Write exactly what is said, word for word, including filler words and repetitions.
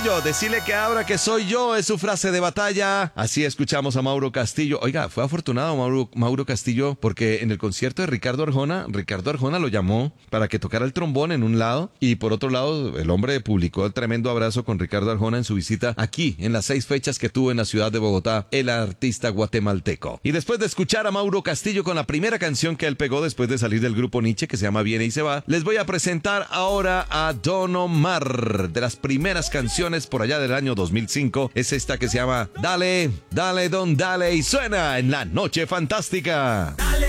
Castillo, decirle que abra que soy yo, es su frase de batalla. Así escuchamos a Mauro Castillo. Oiga, fue afortunado Mauro, Mauro Castillo porque en el concierto de Ricardo Arjona, Ricardo Arjona lo llamó para que tocara el trombón en un lado y por otro lado el hombre publicó el tremendo abrazo con Ricardo Arjona en su visita aquí en las seis fechas que tuvo en la ciudad de Bogotá el artista guatemalteco. Y después de escuchar a Mauro Castillo con la primera canción que él pegó después de salir del grupo Nietzsche, que se llama Viene y se va, les voy a presentar ahora a Don Omar. De las primeras canciones por allá del año dos mil cinco es esta que se llama Dale, dale, don, dale, y suena en La Noche Fantástica. Dale,